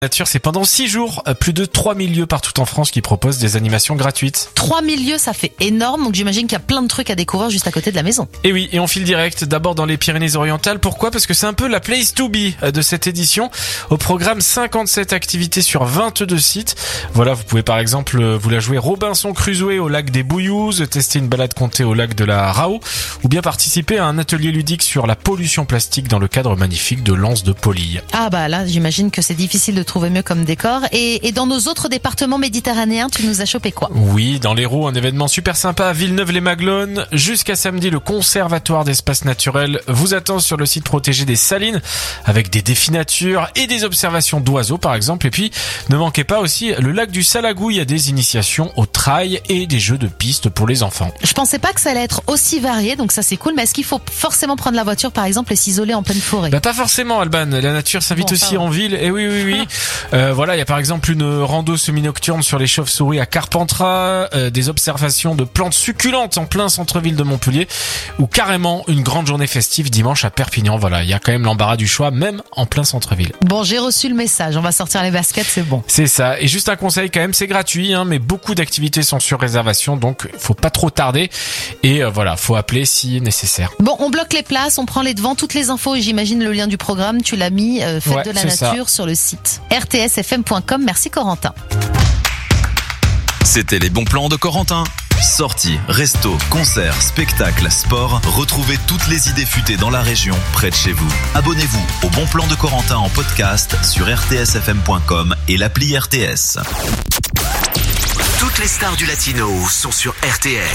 Nature, c'est pendant 6 jours, plus de 3000 lieux partout en France qui proposent des animations gratuites. 3000 lieux, ça fait énorme, donc j'imagine qu'il y a plein de trucs à découvrir juste à côté de la maison. Et oui, et on file direct, d'abord dans les Pyrénées-Orientales. Pourquoi ? Parce que c'est un peu la place to be de cette édition. Au programme, 57 activités sur 22 sites. Voilà, vous pouvez par exemple vous la jouer Robinson Crusoe au lac des Bouillouzes, tester une balade comptée au lac de la Rao, ou bien participer à un atelier ludique sur la pollution plastique dans le cadre magnifique de l'Anse de Polille. Ah bah là, j'imagine que c'est difficile de trouver mieux comme décor. Et dans nos autres départements méditerranéens, tu nous as chopé quoi ? Oui, dans l'Hérault, un événement super sympa à Villeneuve-les-Maglones. Jusqu'à samedi, le Conservatoire d'espaces naturels vous attend sur le site protégé des Salines avec des défis nature et des observations d'oiseaux par exemple. Et puis, ne manquez pas aussi le lac du Salagou. Il y a des initiations au trail et des jeux de piste pour les enfants. Je pensais pas que ça allait être aussi varié, donc ça c'est cool. Mais est-ce qu'il faut forcément prendre la voiture par exemple et s'isoler en pleine forêt ? Bah pas forcément, Alban. La nature s'invite aussi en ville. Et oui. Voilà, il y a par exemple une rando semi-nocturne sur les chauves-souris à Carpentras, des observations de plantes succulentes en plein centre-ville de Montpellier, ou carrément une grande journée festive dimanche à Perpignan. Voilà, il y a quand même l'embarras du choix, même en plein centre-ville. Bon, j'ai reçu le message. On va sortir les baskets, c'est bon. C'est ça. Et juste un conseil quand même, c'est gratuit, mais beaucoup d'activités sont sur réservation, donc faut pas trop tarder. Et voilà, faut appeler si nécessaire. Bon, on bloque les places, on prend les devants, toutes les infos et j'imagine le lien du programme, tu l'as mis, Fête de la Nature sur le site rtsfm.com. Merci Corentin. C'était les bons plans de Corentin. Sorties, restos, concerts, spectacles, sport. Retrouvez toutes les idées futées dans la région, près de chez vous. Abonnez-vous au Bon Plan de Corentin en podcast sur rtsfm.com et l'appli RTS. Toutes les stars du Latino sont sur RTL.